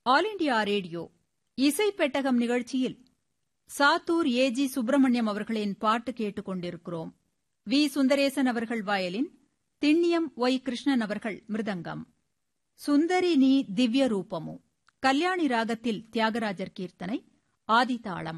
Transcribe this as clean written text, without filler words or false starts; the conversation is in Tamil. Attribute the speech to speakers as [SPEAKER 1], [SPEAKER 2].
[SPEAKER 1] ஆல் இண்டியா ரேடியோ இசைப்பெட்டகம் நிகழ்ச்சியில் சாத்தூர் ஏ.ஜி. சுப்பிரமணியம் அவர்களின் பாட்டு கேட்டுக் கொண்டிருக்கிறோம். வி. சுந்தரேசன் அவர்கள் வயலின், திண்ணியம் ஒய். கிருஷ்ணன் அவர்கள் மிருதங்கம். சுந்தரி நீ திவ்ய ரூபமு, கல்யாணி ராகத்தில் தியாகராஜர் கீர்த்தனை, ஆதிதாளம்.